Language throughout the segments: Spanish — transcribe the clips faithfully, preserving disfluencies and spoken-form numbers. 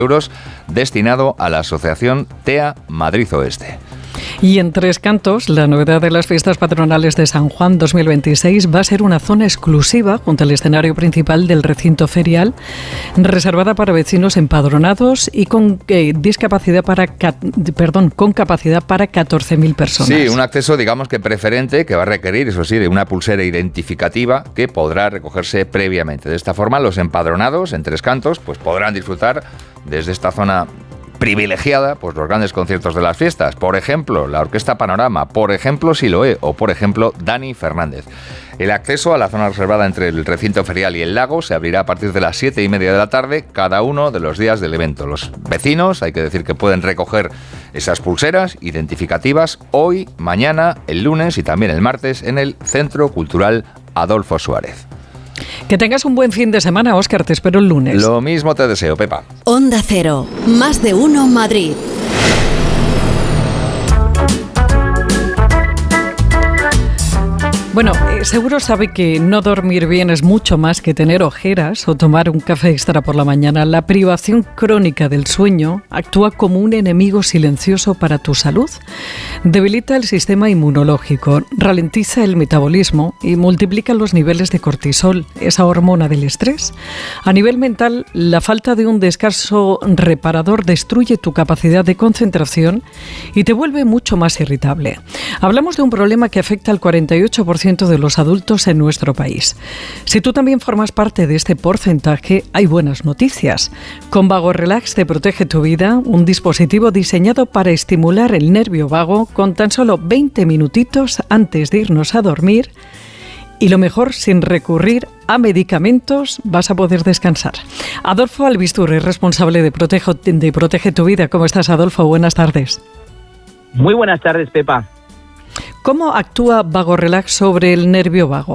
euros destinado a la asociación T E A Madrid Oeste. Y en Tres Cantos, la novedad de las fiestas patronales de San Juan dos mil veintiséis va a ser una zona exclusiva junto al escenario principal del recinto ferial, reservada para vecinos empadronados y con eh, discapacidad para perdón, con capacidad para catorce mil personas. Sí, un acceso, digamos que preferente, que va a requerir, eso sí, de una pulsera identificativa que podrá recogerse previamente. De esta forma, los empadronados en Tres Cantos pues podrán disfrutar desde esta zona privilegiada, pues los grandes conciertos de las fiestas, por ejemplo, la Orquesta Panorama, por ejemplo, Siloé o por ejemplo, Dani Fernández. El acceso a la zona reservada entre el recinto ferial y el lago se abrirá a partir de las siete y media de la tarde, cada uno de los días del evento. Los vecinos, hay que decir que pueden recoger esas pulseras identificativas hoy, mañana, el lunes y también el martes en el Centro Cultural Adolfo Suárez. Que tengas un buen fin de semana, Óscar, te espero el lunes. Lo mismo te deseo, Pepa. Onda Cero, más de uno Madrid. Bueno, eh, seguro sabe que no dormir bien es mucho más que tener ojeras o tomar un café extra por la mañana. La privación crónica del sueño actúa como un enemigo silencioso para tu salud. Debilita el sistema inmunológico, ralentiza el metabolismo y multiplica los niveles de cortisol, esa hormona del estrés. A nivel mental, la falta de un descanso reparador destruye tu capacidad de concentración y te vuelve mucho más irritable. Hablamos de un problema que afecta al cuarenta y ocho por ciento de los adultos en nuestro país. Si tú también formas parte de este porcentaje, hay buenas noticias. Con Vago Relax te protege tu vida, un dispositivo diseñado para estimular el nervio vago con tan solo veinte minutitos antes de irnos a dormir. Y lo mejor, sin recurrir a medicamentos, vas a poder descansar. Adolfo Albistur es responsable de, Protejo, de Protege tu Vida. ¿Cómo estás, Adolfo? Buenas tardes. Muy buenas tardes, Pepa. ¿Cómo actúa Vago Relax sobre el nervio vago?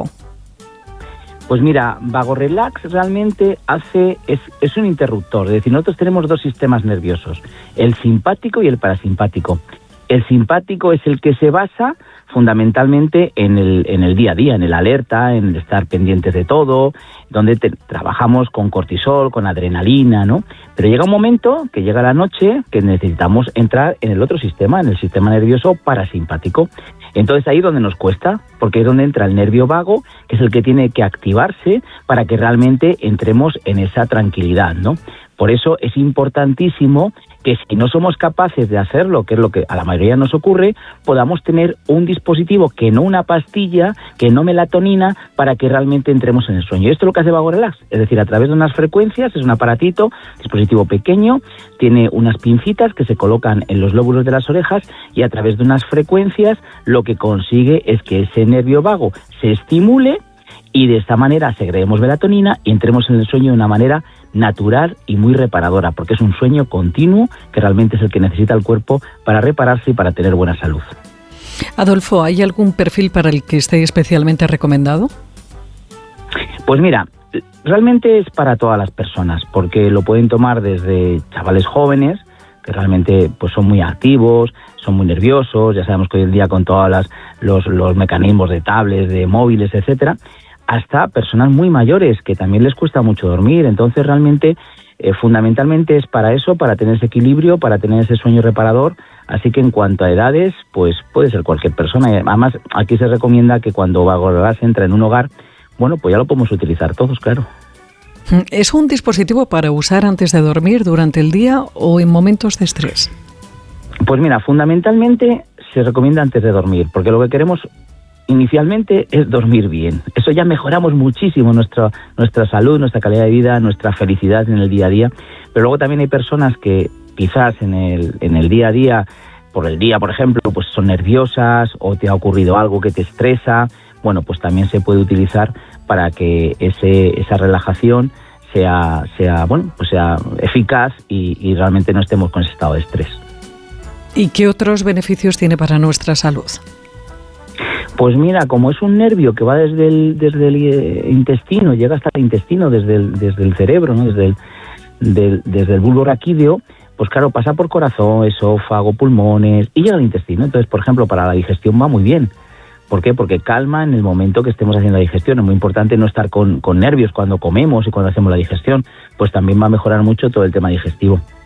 Pues mira, Vago Relax realmente hace es, es un interruptor. Es decir, nosotros tenemos dos sistemas nerviosos, el simpático y el parasimpático. El simpático es el que se basa fundamentalmente en el, en el día a día, en el alerta, en el estar pendientes de todo, donde te, trabajamos con cortisol, con adrenalina, ¿no? Pero llega un momento, que llega la noche, que necesitamos entrar en el otro sistema, en el sistema nervioso parasimpático. Entonces ahí es donde nos cuesta, porque es donde entra el nervio vago, que es el que tiene que activarse para que realmente entremos en esa tranquilidad, ¿no? Por eso es importantísimo que si no somos capaces de hacerlo, que es lo que a la mayoría nos ocurre, podamos tener un dispositivo que no una pastilla, que no melatonina, para que realmente entremos en el sueño. Y esto es lo que hace Vago Relax, es decir, a través de unas frecuencias, es un aparatito, dispositivo pequeño, tiene unas pincitas que se colocan en los lóbulos de las orejas y a través de unas frecuencias lo que consigue es que ese nervio vago se estimule y de esta manera segreguemos melatonina y entremos en el sueño de una manera natural y muy reparadora, porque es un sueño continuo que realmente es el que necesita el cuerpo para repararse y para tener buena salud. Adolfo, ¿hay algún perfil para el que esté especialmente recomendado? Pues mira, realmente es para todas las personas, porque lo pueden tomar desde chavales jóvenes, que realmente pues son muy activos, son muy nerviosos, ya sabemos que hoy en día con todos las, los, los mecanismos de tablets, de móviles, etcétera, hasta personas muy mayores que también les cuesta mucho dormir. Entonces realmente eh, fundamentalmente es para eso, para tener ese equilibrio, para tener ese sueño reparador. Así que en cuanto a edades, pues puede ser cualquier persona. Y además aquí se recomienda que cuando Vago Relax entra en un hogar, bueno, pues ya lo podemos utilizar todos, claro. ¿Es un dispositivo para usar antes de dormir, durante el día o en momentos de estrés? Pues mira, fundamentalmente se recomienda antes de dormir, porque lo que queremos inicialmente es dormir bien. Eso ya mejoramos muchísimo nuestra, nuestra salud, nuestra calidad de vida, nuestra felicidad en el día a día. Pero luego también hay personas que quizás en el, en el día a día, por el día, por ejemplo, pues son nerviosas o te ha ocurrido algo que te estresa. Bueno, pues también se puede utilizar para que ese, esa relajación sea, sea, bueno, pues sea eficaz y, y realmente no estemos con ese estado de estrés. ¿Y qué otros beneficios tiene para nuestra salud? Pues mira, como es un nervio que va desde el, desde el intestino, llega hasta el intestino, desde el, desde el cerebro, ¿no? desde, el, del, desde el bulbo raquídeo, pues claro, pasa por corazón, esófago, pulmones y llega al intestino. Entonces, por ejemplo, para la digestión va muy bien, ¿Por qué? Porque calma en el momento que estemos haciendo la digestión. Es muy importante no estar con, con nervios cuando comemos y cuando hacemos la digestión, pues también va a mejorar mucho todo el tema digestivo.